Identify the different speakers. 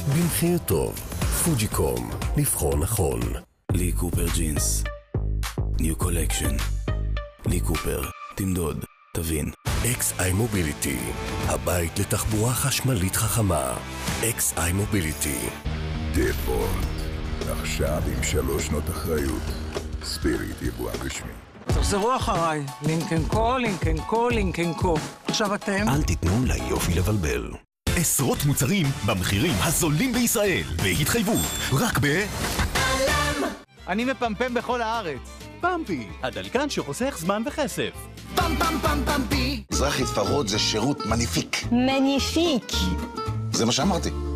Speaker 1: במחיר טוב. פוג'יקום, לבחור נכון.
Speaker 2: לי קופר ג'ינס. ניו קולקשן. לי קופר. תמדוד, תבין.
Speaker 1: XI מוביליטי, הבית לתחבורה חשמלית חכמה. XI מוביליטי.
Speaker 3: דפולט, עכשיו עם 3 שנות אחריות. ספיריט יבואן רשמי.
Speaker 4: תחזרו אחריי, לינקן קו, לינקן קו, לינקן קו. עכשיו אתם?
Speaker 1: אל תיתנו ליופי לבלבל.
Speaker 5: עשרות מוצרים במחירים הזולים בישראל, בהתחייבות, רק
Speaker 6: אני מפמפם בכל הארץ.
Speaker 5: פמפי, הדלקן שחוסך זמן וכסף.
Speaker 6: פם פם פם פמפי.
Speaker 7: מזרחי פרוד זה שירות מניפיק.
Speaker 8: מניפיק.
Speaker 7: זה מה שאמרתי.